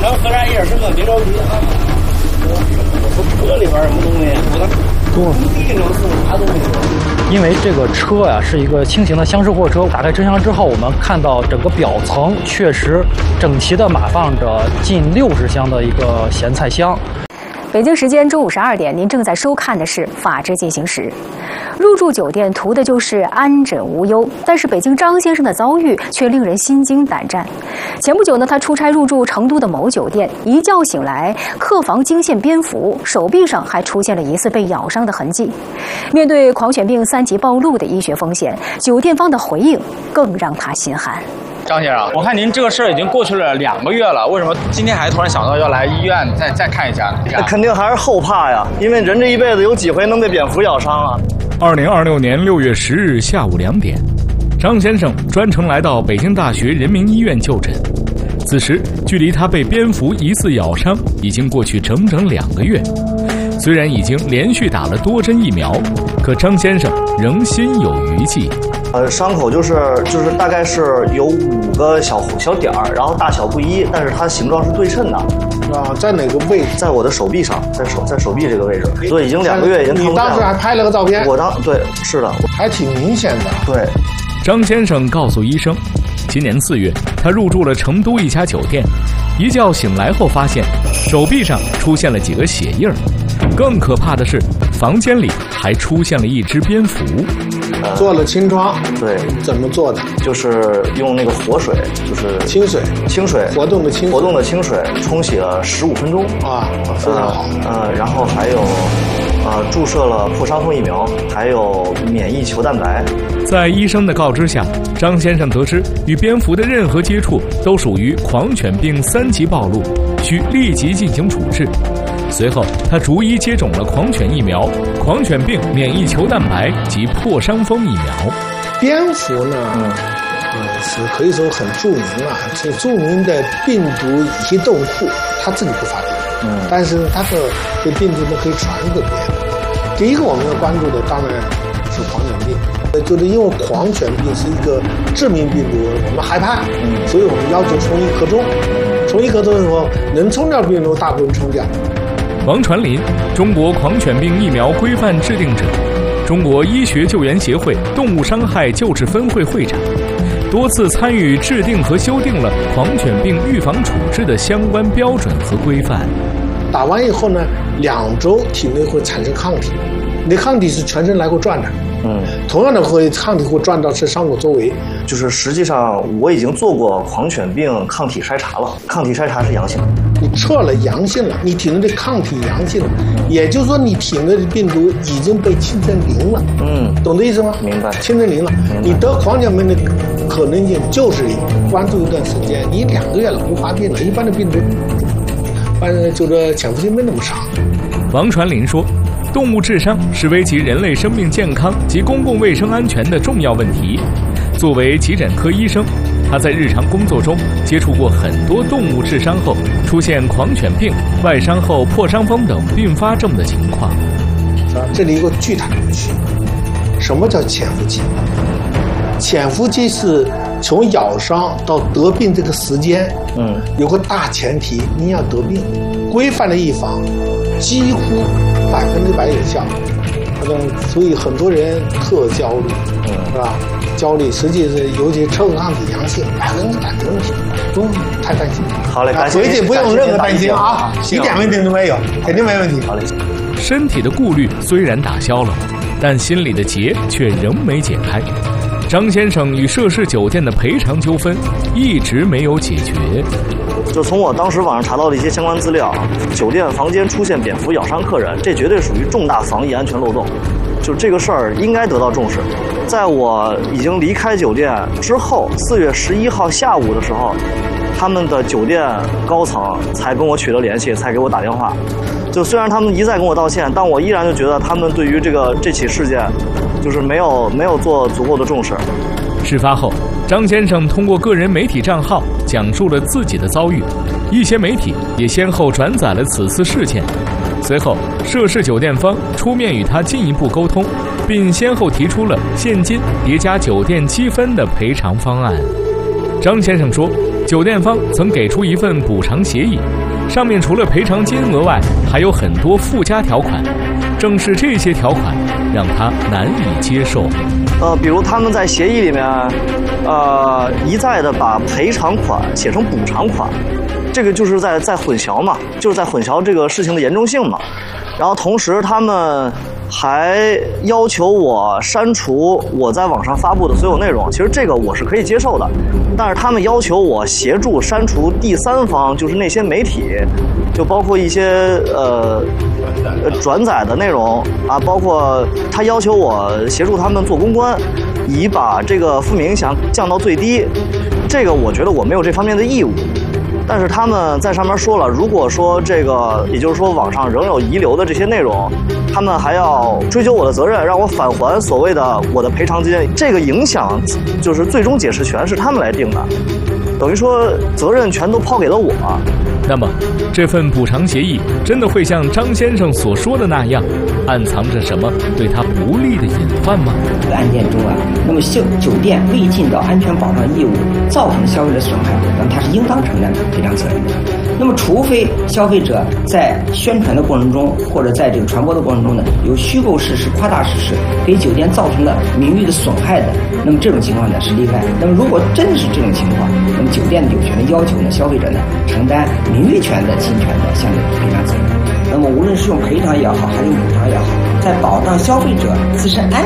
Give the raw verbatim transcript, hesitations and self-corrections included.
常喝点叶什么，别着急啊。我车里边什么东西？我的工地上是啥东西？ 因为这个车呀、啊、是一个轻型的厢式货车，打开车厢之后，我们看到整个表层确实整齐地码放着近六十箱的一个咸菜箱。 北京时间中午十二点，您正在收看的是《法治进行时》。入住酒店图的就是安枕无忧，但是北京张先生的遭遇却令人心惊胆战。前不久呢，他出差入住成都的某酒店，一觉醒来，客房惊现蝙蝠，手臂上还出现了疑似被咬伤的痕迹。面对狂犬病三级暴露的医学风险，酒店方的回应更让他心寒。 张先生，我看您这个事儿已经过去了两个月了，为什么今天还突然想到要来医院再再看一下呢？ 那肯定还是后怕呀，因为人这一辈子有几回能被蝙蝠咬伤啊？ 二零二六年六月十日下午两点，张先生专程来到北京大学人民医院就诊。此时，距离他被蝙蝠疑似咬伤已经过去整整两个月。虽然已经连续打了多针疫苗，可张先生仍心有余悸。 呃，伤口就是就是大概是有五个小小点儿，然后大小不一，但是它形状是对称的。 啊，在哪个位置？ 在我的手臂上，在手在手臂这个位置。所以已经两个月已经看不见了。 你当时还拍了个照片？ 我当对是的， 还挺明显的。 对， 张先生告诉医生，今年四月他入住了成都一家酒店，一觉醒来后发现手臂上出现了几个血印儿，更可怕的是房间里还出现了一只蝙蝠。 做了清创， 对， 怎么做的？ 就是用那个活水，就是清水， 清水活动的清水活动的清水冲洗了十五分钟啊，非常好。 呃，然后还有呃注射了破伤风疫苗，还有免疫球蛋白。 在医生的告知下，张先生得知与蝙蝠的任何接触都属于狂犬病三级暴露，需立即进行处置。随后，他逐一接种了狂犬疫苗、狂犬病免疫球蛋白及破伤风疫苗。 蝙蝠呢，嗯，呃，是可以说很著名了，这著名的病毒移动库，它自己不发病，嗯，但是它的这病毒呢可以传给别人。第一个我们要关注的当然是狂犬病，呃，就是因为狂犬病是一个致命病毒，我们害怕，嗯，所以我们要求从一克中，从一克中以后能冲掉病毒，大部分冲掉。 王传林，中国狂犬病疫苗规范制定者，中国医学救援协会动物伤害救治分会会长，多次参与制定和修订了狂犬病预防处置的相关标准和规范。 打完以后呢，两周体内会产生抗体，你的抗体是全身来回转的，嗯，同样的会抗体会转到这伤口周围。 就是实际上我已经做过狂犬病抗体筛查了，抗体筛查是阳性。 你测了阳性了，你体内的抗体阳性了，也就是说你体内的病毒已经被清成零了。嗯，懂这意思吗？ 明白。 清成零了，你得狂犬病的可能性就是零。关注一段时间，你两个月了不发病了，一般的病毒，反正就这潜伏期没那么长。 王传林说，动物智商是危及人类生命健康及公共卫生安全的重要问题。作为急诊科医生，他在日常工作中接触过很多动物智伤后出现狂犬病、外伤后破伤风等并发症的情况。 这里有个巨大的误区，什么叫潜伏期？潜伏期是从咬伤到得病这个时间，嗯，有个大前提，你要得病，规范的预防几乎百分之百有效。所以很多人特焦虑，嗯，是吧？焦虑，实际是尤其测个抗体阳性，百分之百没问题，不用太担心。 好嘞，感谢。 回去不用任何担心啊，一点问题都没有，肯定没问题。 好嘞。 身体的顾虑虽然打消了，但心里的结却仍没解开。张先生与涉事酒店的赔偿纠纷一直没有解决。 就从我当时网上查到的一些相关资料，酒店房间出现蝙蝠咬伤客人，这绝对属于重大防疫安全漏洞。就这个事儿应该得到重视。在我已经离开酒店之后，四月十一号下午的时候，他们的酒店高层才跟我取得联系，才给我打电话。就虽然他们一再跟我道歉，但我依然就觉得他们对于这个这起事件，就是没有没有做足够的重视。 事发后，张先生通过个人媒体账号讲述了自己的遭遇，一些媒体也先后转载了此次事件。随后，涉事酒店方出面与他进一步沟通，并先后提出了现金叠加酒店积分的赔偿方案。张先生说， 酒店方曾给出一份补偿协议，上面除了赔偿金额外，还有很多附加条款。正是这些条款让他难以接受。 呃，比如他们在协议里面，呃，一再的把赔偿款写成补偿款，这个就是在在混淆嘛，就是在混淆这个事情的严重性嘛。然后同时他们还要求我删除我在网上发布的所有内容，其实这个我是可以接受的，但是他们要求我协助删除第三方，就是那些媒体，就包括一些呃呃转载的内容啊，包括他要求我协助他们做公关，以把这个负面影响降到最低，这个我觉得我没有这方面的义务。但是他们在上面说了，如果说这个，也就是说网上仍有遗留的这些内容，他们还要追究我的责任，让我返还所谓的我的赔偿金。这个影响就是最终解释权是他们来定的，等于说责任全都抛给了我。 那么，这份补偿协议真的会像张先生所说的那样，暗藏着什么对他不利的隐患吗？ 这个案件中啊，那么酒酒店未尽到安全保障义务，造成消费者损害，那么他是应当承担赔偿责任的。那么，除非消费者在宣传的过程中，或者在这个传播的过程中呢，有虚构事实、夸大事实，给酒店造成了名誉的损害的，那么这种情况呢是例外。那么，如果真是这种情况，那么酒店有权的要求呢，消费者呢承担名誉权的侵权的相应的赔偿责任。那么，无论是用赔偿也好，还是用补偿也好，在保障消费者自身安